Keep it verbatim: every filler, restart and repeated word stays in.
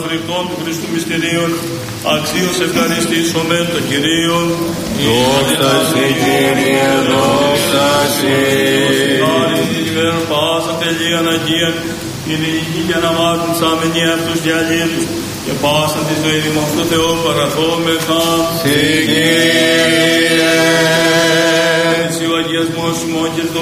φρικτών του Χριστού μυστηρίων, αξίως ευχαριστήσομεν τον Κυρίον. Δόξα σε Κύριε, δόξα σε. Χάριν την ημέραν πάσα τελείαν Αγίαν, την ηλική και αναμάρτουν σάμενοι αυτούς διαλύτους, και πάσαν τη ζωή μας στο Θεό παραθόμεθα. Σε Κύριε. Εσύ ο αγιασμός ημών και το